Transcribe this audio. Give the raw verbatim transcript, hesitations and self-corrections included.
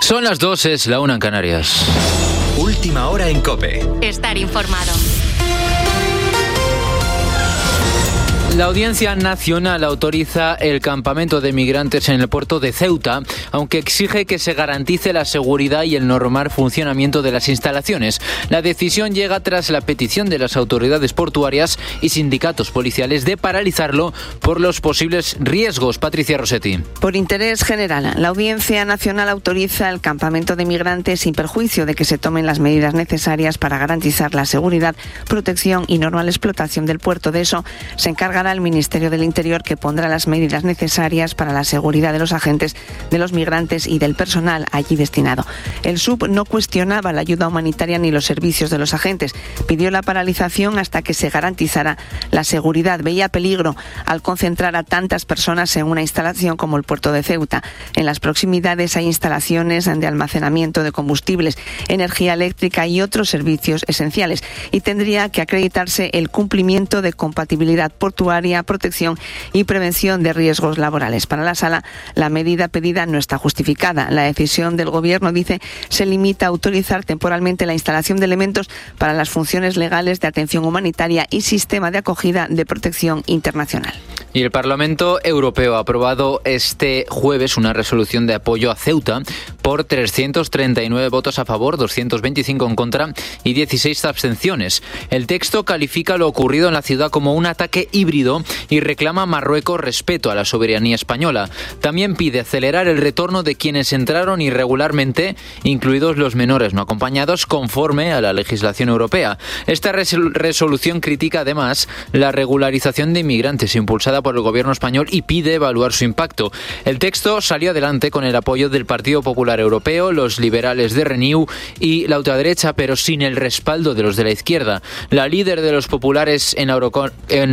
Son las dos, es la una en Canarias. Última hora en COPE. Estar informado. La Audiencia Nacional autoriza el campamento de migrantes en el puerto de Ceuta, aunque exige que se garantice la seguridad y el normal funcionamiento de las instalaciones. La decisión llega tras la petición de las autoridades portuarias y sindicatos policiales de paralizarlo por los posibles riesgos. Patricia Rossetti. Por interés general, la Audiencia Nacional autoriza el campamento de migrantes sin perjuicio de que se tomen las medidas necesarias para garantizar la seguridad, protección y normal explotación del puerto. De eso se encarga al Ministerio del Interior, que pondrá las medidas necesarias para la seguridad de los agentes, de los migrantes y del personal allí destinado. El S U B no cuestionaba la ayuda humanitaria ni los servicios de los agentes. Pidió la paralización hasta que se garantizara la seguridad. Veía peligro al concentrar a tantas personas en una instalación como el puerto de Ceuta. En las proximidades hay instalaciones de almacenamiento de combustibles, energía eléctrica y otros servicios esenciales, y tendría que acreditarse el cumplimiento de compatibilidad portuaria, protección y prevención de riesgos laborales. Para la Sala, la medida pedida no está justificada. La decisión del Gobierno, dice, se limita a autorizar temporalmente la instalación de elementos para las funciones legales de atención humanitaria y sistema de acogida de protección internacional. Y el Parlamento Europeo ha aprobado este jueves una resolución de apoyo a Ceuta por trescientos treinta y nueve votos a favor, doscientos veinticinco en contra y dieciséis abstenciones. El texto califica lo ocurrido en la ciudad como un ataque híbrido y reclama a Marruecos respeto a la soberanía española. También pide acelerar el retorno de quienes entraron irregularmente, incluidos los menores no acompañados, conforme a la legislación europea. Esta resol- resolución critica además la regularización de inmigrantes impulsada por el gobierno español y pide evaluar su impacto. El texto salió adelante con el apoyo del Partido Popular Europeo, los liberales de Renew y la ultraderecha, pero sin el respaldo de los de la izquierda. La líder de los populares en, Eurocon- en